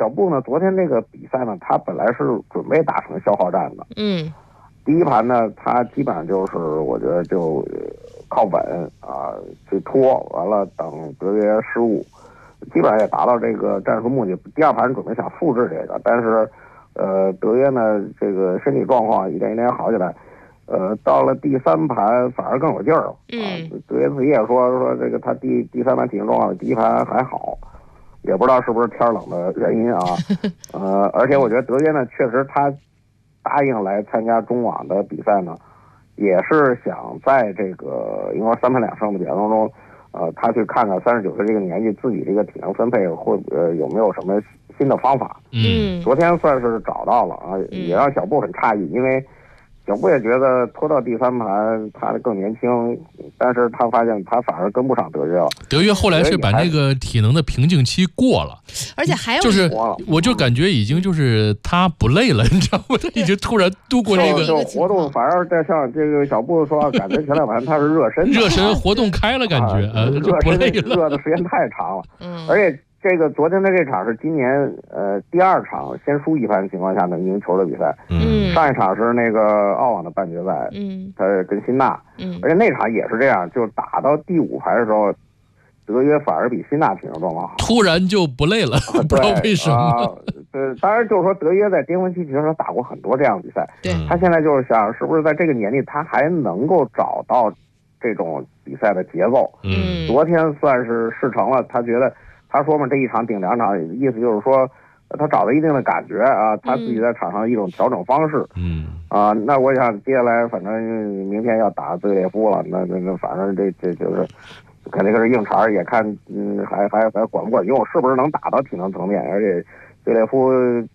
小布呢，昨天这个比赛呢，他本来是准备打成消耗战的。第一盘呢，他基本上就是我觉得就靠稳啊去拖，完了等德约失误，基本上也达到这个战术目的。第二盘准备想复制这个，但是德约呢这个身体状况一点一点好起来。到了第三盘反而更有劲儿了。德约自己也说这个他第三盘体型状况第一盘还好，也不知道是不是天冷的原因啊。而且我觉得德约呢，确实他答应来参加中网的比赛呢，也是想在这个因为3盘2胜的比赛当中，他去看看39岁这个年纪自己这个体能分配会有没有什么新的方法。昨天算是找到了啊，也让小布很诧异，因为小布也觉得拖到第三盘他更年轻，但是他发现他反而跟不上德约了。 德约后来是把那个体能的瓶颈期过了， 而且还有就是我就感觉已经就是他不累了，你知道吗？他已经突然度过这个就活动，反而在像这个小布说，感觉前两盘他是热身活动开了，感觉就不累了， 热的时间太长了。而且这个昨天的这场是今年第2场先输1盘情况下能赢球的比赛。上一场是那个澳网的半决赛，他跟辛纳，而且那场也是这样，就打到第5盘的时候，德约反而比辛纳体能状况好， 突然就不累了，不知道为什么。 当然就是说德约在巅峰期其实打过很多这样的比赛，他现在就是想是不是在这个年纪他还能够找到这种比赛的节奏。昨天算是试成了，他觉得。他说嘛，这一场顶2场，意思就是说，他找到一定的感觉啊，他自己在场上一种调整方式。那我想接下来反正明天要打兹维列夫了，那反正这就是肯定是硬茬，也看还管不管用，是不是能打到体能层面，而且兹维列夫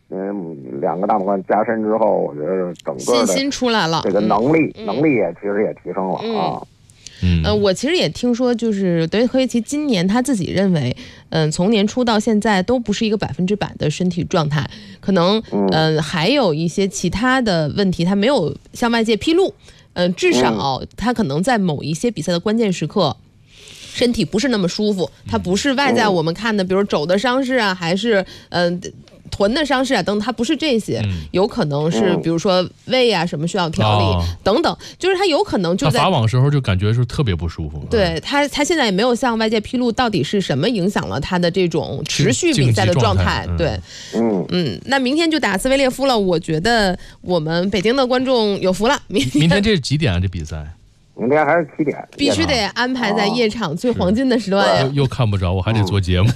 2个大满贯加身之后，我觉得整个的信心出来了， 这个能力也其实也提升了啊。 我其实也听说，就是德约科维奇今年他自己认为，从年初到现在都不是一个100%的身体状态，可能还有一些其他的问题，他没有向外界披露。至少他可能在某一些比赛的关键时刻，身体不是那么舒服，他不是外在我们看的，比如肘的伤势啊，还是臀的伤势啊等等，它不是这些，有可能是比如说胃啊什么需要调理等等，就是他有可能就在法网时候就感觉是特别不舒服。 对他现在也没有向外界披露到底是什么影响了他的这种持续比赛的状态。对，那明天就打兹维列夫了，我觉得我们北京的观众有福了。明天这是几点啊？这比赛？ 明天还是7点， 必须得安排在夜场最黄金的时段呀。 又看不着，我还得做节目。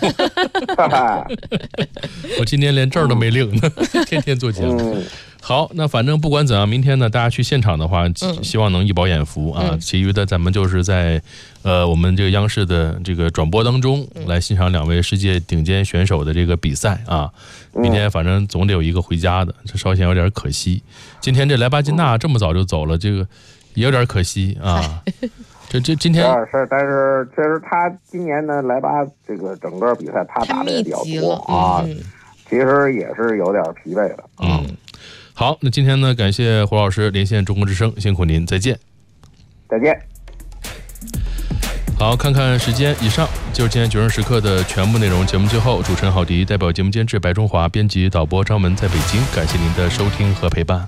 我今天连证都没领呢，天天做节目。好，那反正不管怎样，明天呢，大家去现场的话，希望能一饱眼福啊。其余的咱们就是在我们这个央视的这个转播当中来欣赏2位世界顶尖选手的这个比赛啊。明天反正总得有一个回家的，这稍显有点可惜。今天这莱巴金纳这么早就走了，这个也有点可惜啊。这今天是，但是确实他今年呢，莱巴这个整个比赛他打的也比较多啊，其实也是有点疲惫的。 好，那今天呢，感谢胡老师连线中国之声，辛苦您，再见。 再见。 好，看看时间，以上就是今天决胜时刻的全部内容。节目最后，主持人郝迪代表节目监制白中华，编辑导播张文在北京，感谢您的收听和陪伴。